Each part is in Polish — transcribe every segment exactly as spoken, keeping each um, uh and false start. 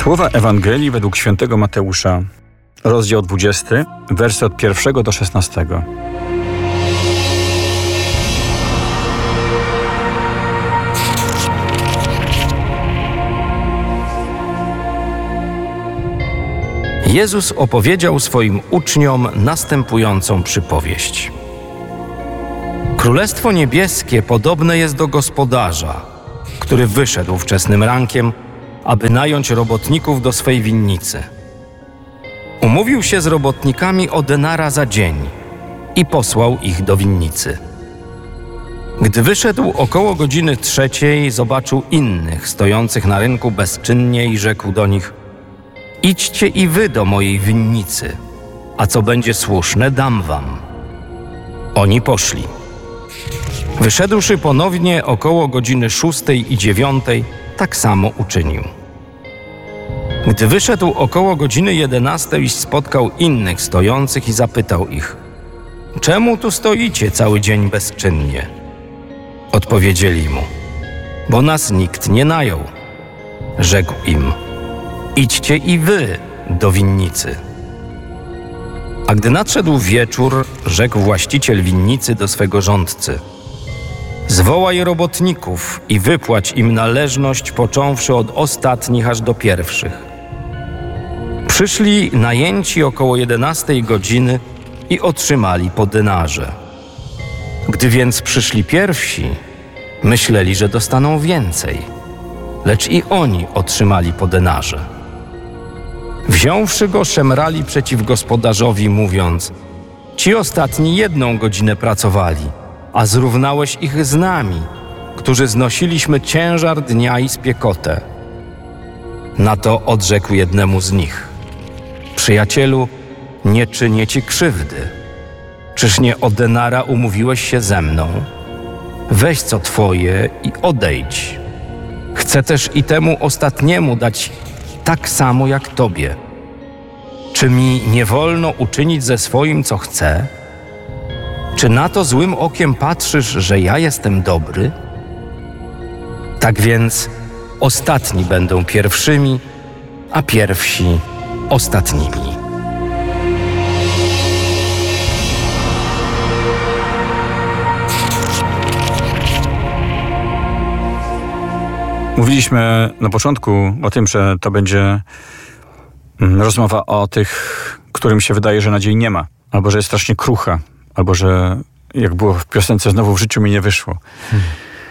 Słowa Ewangelii według świętego Mateusza, rozdział dwudziesty, wersy od pierwszego do szesnastego. Jezus opowiedział swoim uczniom następującą przypowieść. Królestwo niebieskie podobne jest do gospodarza, który wyszedł wczesnym rankiem, aby nająć robotników do swej winnicy. Umówił się z robotnikami o denara za dzień i posłał ich do winnicy. Gdy wyszedł około godziny trzeciej, zobaczył innych stojących na rynku bezczynnie i rzekł do nich: idźcie i wy do mojej winnicy, a co będzie słuszne, dam wam. Oni poszli. Wyszedłszy ponownie około godziny szóstej i dziewiątej, tak samo uczynił. Gdy wyszedł około godziny jedenastej, spotkał innych stojących i zapytał ich: czemu tu stoicie cały dzień bezczynnie? Odpowiedzieli mu: bo nas nikt nie najął. Rzekł im: idźcie i wy do winnicy. A gdy nadszedł wieczór, rzekł właściciel winnicy do swego rządcy: zwołaj robotników i wypłać im należność, począwszy od ostatnich aż do pierwszych. Przyszli najęci około jedenastej godziny i otrzymali po denarze. Gdy więc przyszli pierwsi, myśleli, że dostaną więcej, lecz i oni otrzymali po denarze. Wziąwszy go, szemrali przeciw gospodarzowi, mówiąc: ci ostatni jedną godzinę pracowali, a zrównałeś ich z nami, którzy znosiliśmy ciężar dnia i spiekotę. Na to odrzekł jednemu z nich: przyjacielu, nie czynię ci krzywdy. Czyż nie o denara umówiłeś się ze mną? Weź co twoje i odejdź. Chcę też i temu ostatniemu dać tak samo jak tobie. Czy mi nie wolno uczynić ze swoim, co chcę? Czy na to złym okiem patrzysz, że ja jestem dobry? Tak więc ostatni będą pierwszymi, a pierwsi ostatnimi. Mówiliśmy na początku o tym, że to będzie rozmowa o tych, którym się wydaje, że nadziei nie ma, albo że jest strasznie krucha, albo że, jak było w piosence, znowu w życiu mi nie wyszło. Hmm.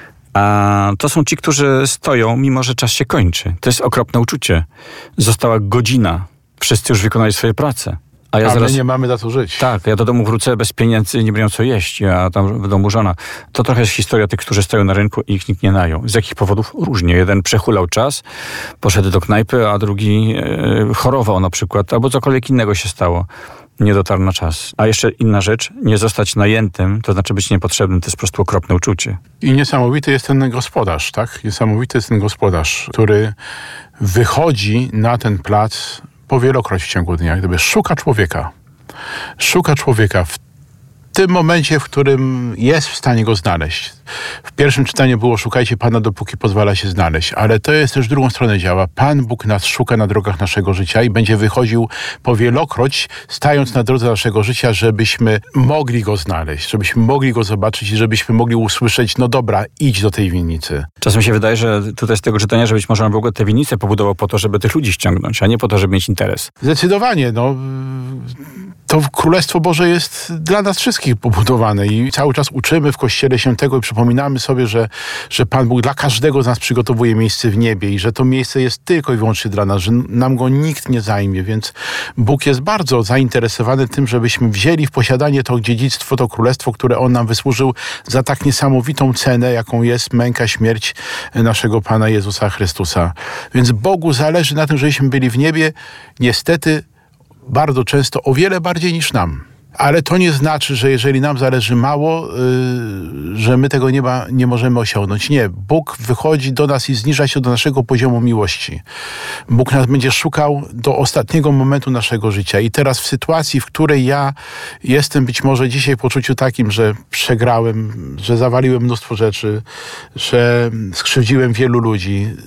A to są ci, którzy stoją, mimo że czas się kończy. To jest okropne uczucie. Została godzina. Wszyscy już wykonali swoje prace. A ja A zaraz my nie mamy za to żyć. Tak, ja do domu wrócę bez pieniędzy i nie będę miał co jeść, a tam w domu żona. To trochę jest historia tych, którzy stoją na rynku i ich nikt nie najął. Z jakich powodów? Różnie. Jeden przehulał czas, poszedł do knajpy, a drugi e, chorował na przykład, albo cokolwiek innego się stało. Nie dotarł na czas. A jeszcze inna rzecz, nie zostać najętym, to znaczy być niepotrzebnym, to jest po prostu okropne uczucie. I niesamowity jest ten gospodarz, tak? Niesamowity jest ten gospodarz, który wychodzi na ten plac powielokroć w ciągu dnia, gdyby szuka człowieka. Szuka człowieka w tym momencie, w którym jest w stanie go znaleźć. W pierwszym czytaniu było: szukajcie Pana, dopóki pozwala się znaleźć. Ale to jest też w drugą stronę działa. Pan Bóg nas szuka na drogach naszego życia i będzie wychodził powielokroć, stając na drodze naszego życia, żebyśmy mogli go znaleźć, żebyśmy mogli go zobaczyć i żebyśmy mogli usłyszeć: no dobra, idź do tej winnicy. Czasem się wydaje, że tutaj z tego czytania, że być może on w ogóle tę winnicę pobudował po to, żeby tych ludzi ściągnąć, a nie po to, żeby mieć interes. Zdecydowanie, no... To Królestwo Boże jest dla nas wszystkich pobudowane i cały czas uczymy w Kościele się tego i przypominamy sobie, że, że Pan Bóg dla każdego z nas przygotowuje miejsce w niebie i że to miejsce jest tylko i wyłącznie dla nas, że nam go nikt nie zajmie, więc Bóg jest bardzo zainteresowany tym, żebyśmy wzięli w posiadanie to dziedzictwo, to Królestwo, które On nam wysłużył za tak niesamowitą cenę, jaką jest męka, śmierć naszego Pana Jezusa Chrystusa. Więc Bogu zależy na tym, żebyśmy byli w niebie, niestety bardzo często o wiele bardziej niż nam. Ale to nie znaczy, że jeżeli nam zależy mało, yy, że my tego nieba nie możemy osiągnąć. Nie, Bóg wychodzi do nas i zniża się do naszego poziomu miłości. Bóg nas będzie szukał do ostatniego momentu naszego życia. I teraz w sytuacji, w której ja jestem być może dzisiaj w poczuciu takim, że przegrałem, że zawaliłem mnóstwo rzeczy, że skrzywdziłem wielu ludzi,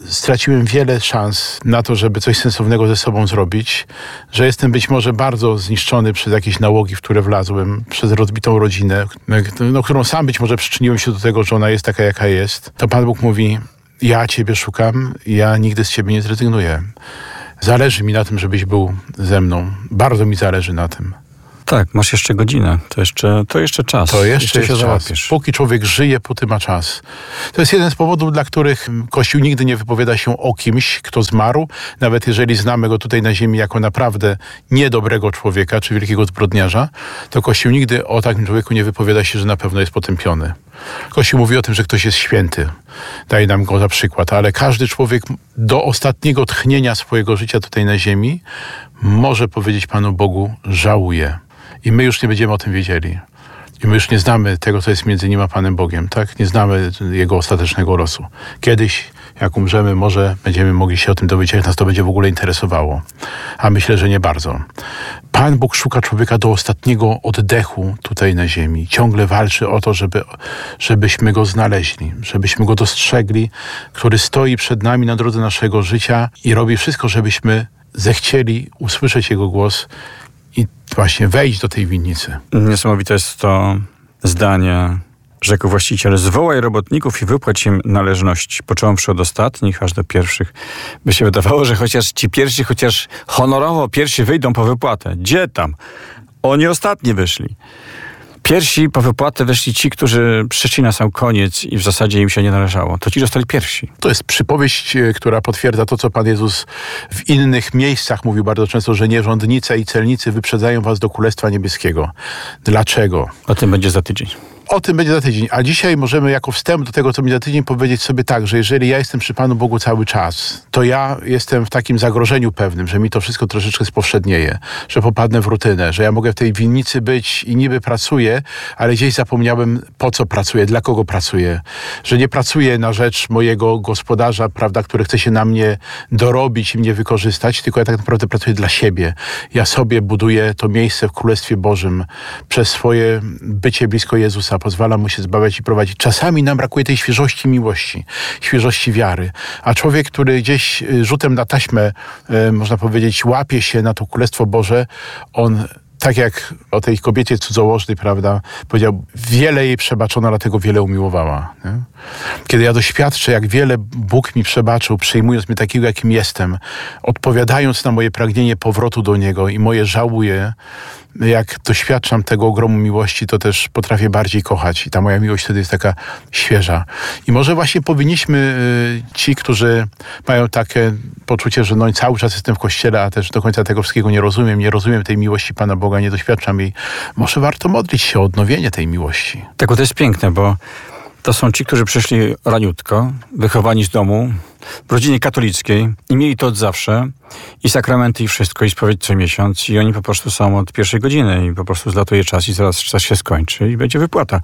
straciłem wiele szans na to, żeby coś sensownego ze sobą zrobić, że jestem być może bardzo zniszczony przez jakieś nałogi, w które wlazłem, przez rozbitą rodzinę, no, którą sam być może przyczyniłem się do tego, że ona jest taka, jaka jest, to Pan Bóg mówi, ja Ciebie szukam, ja nigdy z Ciebie nie zrezygnuję. Zależy mi na tym, żebyś był ze mną. Bardzo mi zależy na tym. Tak, masz jeszcze godzinę. To jeszcze, to jeszcze czas. To jeszcze, jeszcze jest się czas. załapiesz. Póki człowiek żyje, póty ma czas. To jest jeden z powodów, dla których Kościół nigdy nie wypowiada się o kimś, kto zmarł. Nawet jeżeli znamy go tutaj na ziemi jako naprawdę niedobrego człowieka, czy wielkiego zbrodniarza, to Kościół nigdy o takim człowieku nie wypowiada się, że na pewno jest potępiony. Kościół mówi o tym, że ktoś jest święty. Daje nam go za przykład. Ale każdy człowiek do ostatniego tchnienia swojego życia tutaj na ziemi może powiedzieć Panu Bogu, żałuję. I my już nie będziemy o tym wiedzieli. I my już nie znamy tego, co jest między nim a Panem Bogiem, tak? Nie znamy jego ostatecznego losu. Kiedyś, jak umrzemy, może będziemy mogli się o tym dowiedzieć, jak nas to będzie w ogóle interesowało. A myślę, że nie bardzo. Pan Bóg szuka człowieka do ostatniego oddechu tutaj na ziemi. Ciągle walczy o to, żeby, żebyśmy go znaleźli, żebyśmy go dostrzegli, który stoi przed nami na drodze naszego życia i robi wszystko, żebyśmy zechcieli usłyszeć jego głos i właśnie wejść do tej winnicy. Niesamowite jest to zdanie, rzekł właściciel, zwołaj robotników i wypłać im należności, począwszy od ostatnich, aż do pierwszych. By się wydawało, że chociaż ci pierwsi, chociaż honorowo pierwsi wyjdą po wypłatę. Gdzie tam? Oni ostatni wyszli. Pierwsi po wypłatę weszli ci, którzy przyszli na sam koniec i w zasadzie im się nie należało. To ci zostali pierwsi. To jest przypowieść, która potwierdza to, co Pan Jezus w innych miejscach mówił bardzo często, że nierządnice i celnicy wyprzedzają was do Królestwa Niebieskiego. Dlaczego? O tym będzie za tydzień. O tym będzie za tydzień. A dzisiaj możemy jako wstęp do tego, co będzie za tydzień, powiedzieć sobie tak, że jeżeli ja jestem przy Panu Bogu cały czas, to ja jestem w takim zagrożeniu pewnym, że mi to wszystko troszeczkę spowszednieje, że popadnę w rutynę, że ja mogę w tej winnicy być i niby pracuję, ale gdzieś zapomniałem, po co pracuję, dla kogo pracuję. Że nie pracuję na rzecz mojego gospodarza, prawda, który chce się na mnie dorobić i mnie wykorzystać, tylko ja tak naprawdę pracuję dla siebie. Ja sobie buduję to miejsce w Królestwie Bożym przez swoje bycie blisko Jezusa. Pozwala mu się zbawiać i prowadzić. Czasami nam brakuje tej świeżości miłości, świeżości wiary. A człowiek, który gdzieś rzutem na taśmę, e, można powiedzieć, łapie się na to Królestwo Boże, on, tak jak o tej kobiecie cudzołożnej, prawda, powiedział, wiele jej przebaczono, dlatego wiele umiłowała. Nie? Kiedy ja doświadczę, jak wiele Bóg mi przebaczył, przyjmując mnie takiego, jakim jestem, odpowiadając na moje pragnienie powrotu do Niego i moje żałuję, jak doświadczam tego ogromu miłości, to też potrafię bardziej kochać i ta moja miłość wtedy jest taka świeża. I może właśnie powinniśmy y, ci, którzy mają takie poczucie, że no cały czas jestem w Kościele, a też do końca tego wszystkiego nie rozumiem, nie rozumiem tej miłości Pana Boga, nie doświadczam jej, może warto modlić się o odnowienie tej miłości. Tak, to jest piękne, bo to są ci, którzy przyszli raniutko, wychowani z domu, w rodzinie katolickiej i mieli to od zawsze i sakramenty i wszystko i spowiedź co miesiąc i oni po prostu są od pierwszej godziny i po prostu zlatuje czas i zaraz czas się skończy i będzie wypłata.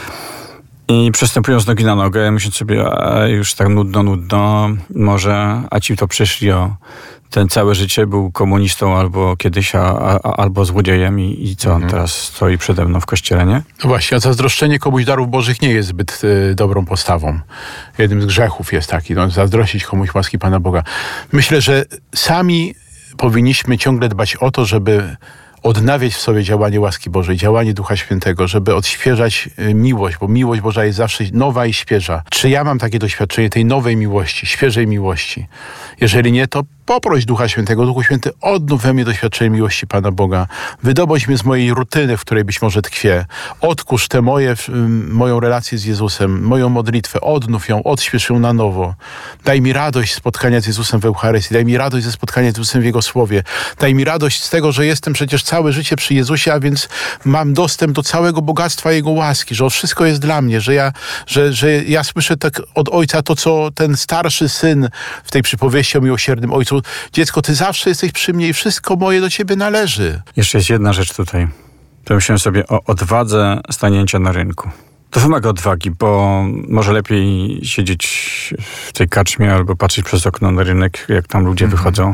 I przestępują z nogi na nogę, myśląc sobie, a już tak nudno, nudno, może, a ci to przyszli o ten całe życie był komunistą albo kiedyś, a, a, albo złodziejem i, i co on mhm. teraz stoi przede mną w kościele, nie? No właśnie, a zazdroszczenie komuś darów bożych nie jest zbyt y, dobrą postawą. Jednym z grzechów jest taki, no, zazdrościć komuś łaski Pana Boga. Myślę, że sami powinniśmy ciągle dbać o to, żeby odnawiać w sobie działanie łaski Bożej, działanie Ducha Świętego, żeby odświeżać miłość, bo miłość Boża jest zawsze nowa i świeża. Czy ja mam takie doświadczenie tej nowej miłości, świeżej miłości? Jeżeli nie, to poproś Ducha Świętego. Duchu Święty, odnów we mnie doświadczenie miłości Pana Boga. Wydobądź mnie z mojej rutyny, w której być może tkwię. Odkurz tę moje, moją relację z Jezusem, moją modlitwę. Odnów ją, odśwież ją na nowo. Daj mi radość spotkania z Jezusem w Eucharystii. Daj mi radość ze spotkania z Jezusem w Jego Słowie. Daj mi radość z tego, że jestem przecież całe życie przy Jezusie, a więc mam dostęp do całego bogactwa Jego łaski, że wszystko jest dla mnie, że ja, że, że ja słyszę tak od Ojca to, co ten starszy syn w tej przypowieści o miłosiernym Ojcu. Dziecko, Ty zawsze jesteś przy mnie i wszystko moje do Ciebie należy. Jeszcze jest jedna rzecz tutaj. Pomyślałem sobie o odwadze stanięcia na rynku. To wymaga odwagi, bo może lepiej siedzieć w tej karczmie albo patrzeć przez okno na rynek, jak tam ludzie mhm. wychodzą,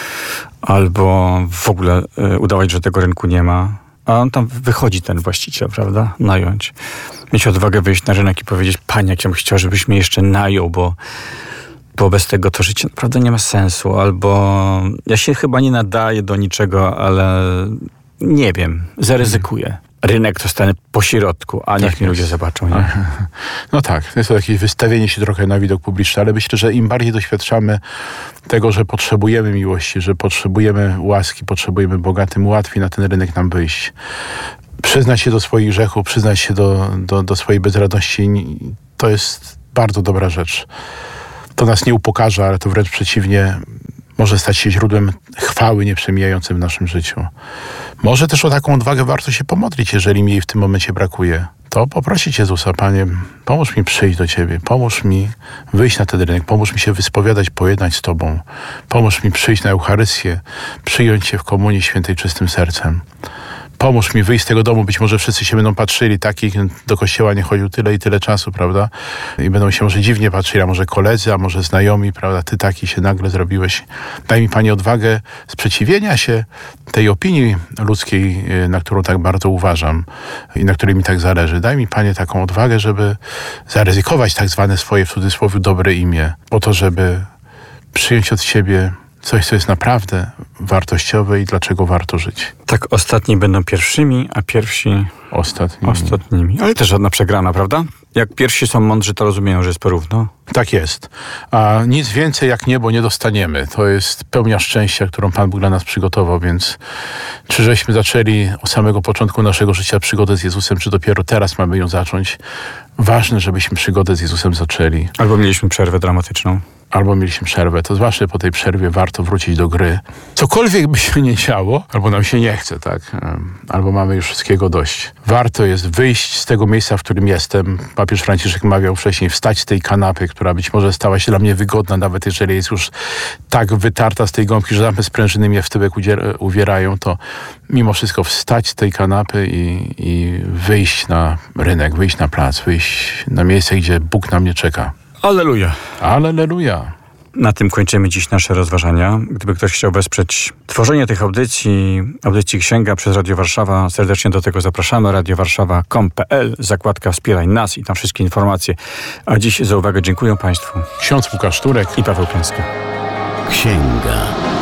albo w ogóle y, udawać, że tego rynku nie ma. A on tam wychodzi, ten właściciel, prawda? Nająć. Mieć odwagę wyjść na rynek i powiedzieć, panie, jak ja bym chciał, żebyś mnie jeszcze najął, bo bo bez tego to życie naprawdę nie ma sensu, albo ja się chyba nie nadaję do niczego, ale nie wiem, zaryzykuję. Rynek to stanę po środku, a niech Tak mnie jest. ludzie zobaczą. Nie? No tak, jest to jakieś wystawienie się trochę na widok publiczny, ale myślę, że im bardziej doświadczamy tego, że potrzebujemy miłości, że potrzebujemy łaski, potrzebujemy Boga, tym łatwiej na ten rynek nam wyjść. Przyznać się do swoich grzechów, przyznać się do, do, do swojej bezradności, to jest bardzo dobra rzecz. To nas nie upokarza, ale to wręcz przeciwnie, może stać się źródłem chwały nieprzemijającym w naszym życiu. Może też o taką odwagę warto się pomodlić, jeżeli mi jej w tym momencie brakuje. To poprosić Jezusa, Panie, pomóż mi przyjść do Ciebie, pomóż mi wyjść na ten rynek, pomóż mi się wyspowiadać, pojednać z Tobą, pomóż mi przyjść na Eucharystię, przyjąć Cię w komunii świętej czystym sercem. Pomóż mi wyjść z tego domu, być może wszyscy się będą patrzyli, taki do kościoła nie chodził tyle i tyle czasu, prawda? I będą się może dziwnie patrzyli, a może koledzy, a może znajomi, prawda? Ty taki się nagle zrobiłeś. Daj mi, Panie, odwagę sprzeciwienia się tej opinii ludzkiej, na którą tak bardzo uważam i na której mi tak zależy. Daj mi, Panie, taką odwagę, żeby zaryzykować tak zwane swoje, w cudzysłowie, dobre imię, po to, żeby przyjąć od Ciebie coś, co jest naprawdę wartościowe i dlaczego warto żyć. Tak, ostatni będą pierwszymi, a pierwsi Ostatni. ostatnimi. Ale też żadna przegrana, prawda? Jak pierwsi są mądrzy, to rozumieją, że jest porówno. Tak jest. A nic więcej jak niebo nie dostaniemy. To jest pełnia szczęścia, którą Pan Bóg dla nas przygotował, więc czy żeśmy zaczęli od samego początku naszego życia przygodę z Jezusem, czy dopiero teraz mamy ją zacząć? Ważne, żebyśmy przygodę z Jezusem zaczęli. Albo mieliśmy przerwę dramatyczną. Albo mieliśmy przerwę, to zwłaszcza po tej przerwie warto wrócić do gry. Cokolwiek by się nie działo, albo nam się nie chce, tak? Albo mamy już wszystkiego dość. Warto jest wyjść z tego miejsca, w którym jestem. Papież Franciszek mawiał wcześniej, wstać z tej kanapy, która być może stała się dla mnie wygodna, nawet jeżeli jest już tak wytarta z tej gąbki, że same sprężyny mnie w tyłek uwierają, to mimo wszystko wstać z tej kanapy i, i wyjść na rynek, wyjść na plac, wyjść na miejsce, gdzie Bóg na mnie czeka. Alleluja. Alleluja. Na tym kończymy dziś nasze rozważania. Gdyby ktoś chciał wesprzeć tworzenie tych audycji, audycji Księga przez Radio Warszawa, serdecznie do tego zapraszamy. radio warszawa kropka com kropka p l, zakładka Wspieraj nas i tam wszystkie informacje. A dziś za uwagę dziękuję Państwu. Ksiądz Łukasz Turek i Paweł Klęska. Księga.